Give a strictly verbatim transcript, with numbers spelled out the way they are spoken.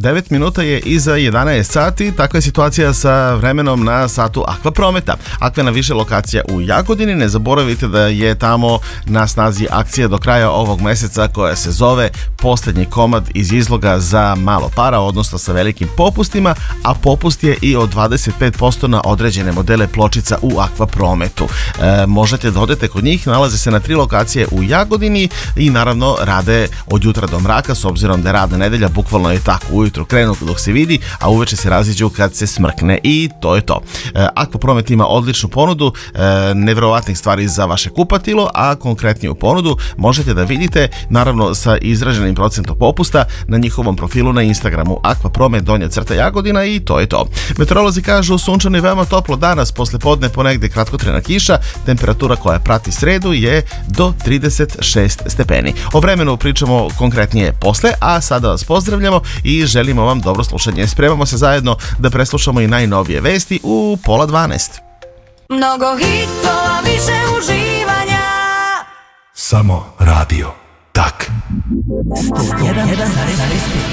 devet minuta je iza jedanaest sati, takva je situacija sa vremenom na satu Akvaprometa. Akva na više lokacija u Jagodini, ne zaboravite da je tamo na snazi akcija do kraja ovog meseca koja se zove Poslednji komad iz izloga za malo para, odnosno sa velikim popustima, a popust je i od dvadeset pet posto na određene modele pločica u Akvaprometu. E, možete da odete kod njih, nalaze se na tri lokacije u Jagodini i naravno rade od jutra do mraka, s obzirom da je radna nedelja, bukvalno je tako, ujutro krenu dok se vidi, a uveče se raziđu kad se smrkne i to je to. E, Akvapromet ima odličnu ponudu, e, nevjerovatnih stvari za vaše kupatilo, a konkretniju ponudu možete da vidite naravno sa izraženim procentom popusta na njihovom profilu na Instagramu Akvapromet donja crta Jagodina i to je to. Meteorolozi kažu sunčano i veoma toplo danas, posle podne ponegde kratkotrajna kiša, temperatura koja prati sredu je do trideset šest stepeni. O vremenu pričamo konkretnije posle, a sada vas pozdravljamo i želimo vam dobro slušanje. Spremamo se zajedno da preslušamo i najnovije vesti u pola dvanaest. Mnogo hitova, više uživanja. Samo radio. Tak. sto jedan zarez pet.